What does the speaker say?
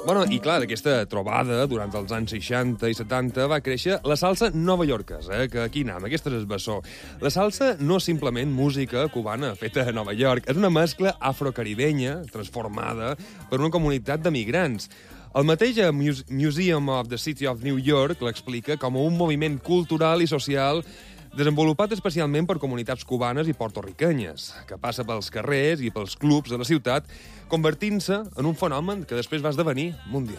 Bueno, i clar, d'aquesta trobada, durant els anys 60 i 70, va créixer la salsa novaiorquesa, que aquí anem, aquesta és el bessó. La salsa no és simplement música cubana feta a Nova York, és una mescla afrocaribenya transformada per una comunitat de migrants. El mateix Museum of the City of New York l'explica com un moviment cultural i social desenvolupat especialment per comunitats cubanes i portorriquenyes, que passa pels carrers i pels clubs de la ciutat, convertint-se en un fenomen que després va esdevenir mundial.